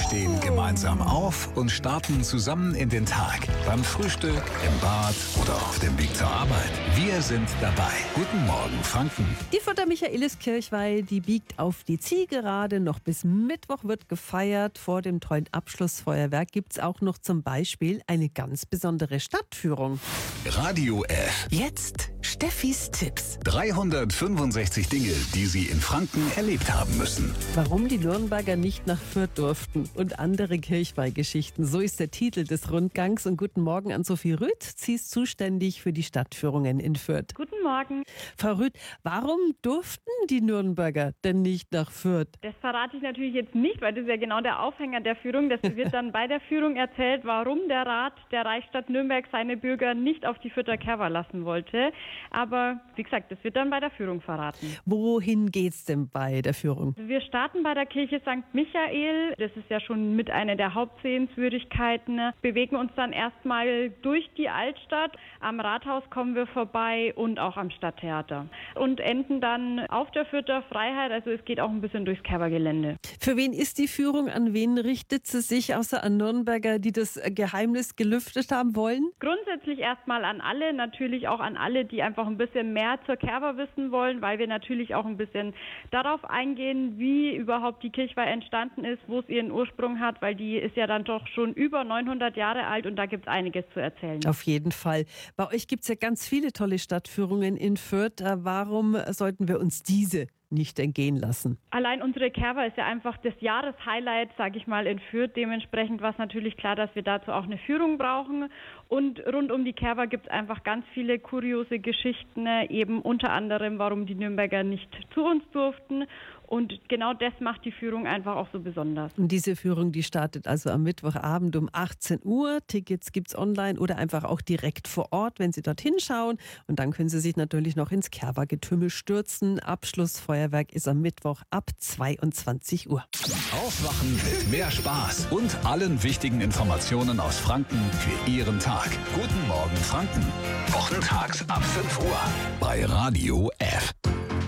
stehen gemeinsam auf und starten zusammen in den Tag. Beim Frühstück, im Bad oder auf dem Weg zur Arbeit. Wir sind dabei. Guten Morgen, Franken. Die Futter Michaelis Kirchweih, die biegt auf die Zielgerade. Noch bis Mittwoch wird gefeiert. Vor dem tollen Abschlussfeuerwerk gibt es auch noch zum Beispiel eine ganz besondere Stadtführung. Radio F. Jetzt Steffis Tipps. 365 Dinge, die Sie in Franken erlebt haben müssen. Warum die Nürnberger nicht nach Fürth durften und andere Kirchweih-Geschichten. So ist der Titel des Rundgangs. Und guten Morgen an Sophie Rüth. Sie ist zuständig für die Stadtführungen in Fürth. Guten Morgen. Frau Rüth, warum durften die Nürnberger denn nicht nach Fürth? Das verrate ich natürlich jetzt nicht, weil das ist ja genau der Aufhänger der Führung. Das wird dann bei der Führung erzählt, warum der Rat der Reichsstadt Nürnberg seine Bürger nicht auf die Fürther Kerwa lassen wollte. Aber wie gesagt, das wird dann bei der Führung verraten. Wohin geht's denn bei der Führung? Wir starten bei der Kirche St. Michael. Das ist ja schon mit einer der Hauptsehenswürdigkeiten. Bewegen uns dann erstmal durch die Altstadt. Am Rathaus kommen wir vorbei und auch am Stadttheater. Und enden dann auf der Fürther Freiheit. Also es geht auch ein bisschen durchs Kerwa-Gelände. Für wen ist die Führung? An wen richtet sie sich, außer an Nürnberger, die das Geheimnis gelüftet haben wollen? Grundsätzlich erstmal an alle, natürlich auch an alle, die einfach ein bisschen mehr zur Kerwa wissen wollen, weil wir natürlich auch ein bisschen darauf eingehen, wie überhaupt die Kirchweih entstanden ist, wo es ihren Ursprung hat, weil die ist ja dann doch schon über 900 Jahre alt und da gibt es einiges zu erzählen. Auf jeden Fall. Bei euch gibt es ja ganz viele tolle Stadtführungen in Fürth. Warum sollten wir uns diese nicht entgehen lassen? Allein unsere Kerwa ist ja einfach das Jahreshighlight, sage ich mal, in Fürth. Dementsprechend war es natürlich klar, dass wir dazu auch eine Führung brauchen. Und rund um die Kerwa gibt es einfach ganz viele kuriose Geschichten, eben unter anderem, warum die Nürnberger nicht zu uns durften. Und genau das macht die Führung einfach auch so besonders. Und diese Führung, die startet also am Mittwochabend um 18 Uhr. Tickets gibt es online oder einfach auch direkt vor Ort, wenn Sie dorthin schauen. Und dann können Sie sich natürlich noch ins Kerwa-Getümmel stürzen. Abschlussfeuerwerk ist am Mittwoch ab 22 Uhr. Aufwachen mit mehr Spaß und allen wichtigen Informationen aus Franken für Ihren Tag. Guten Morgen, Franken. Wochentags ab 5 Uhr bei Radio F.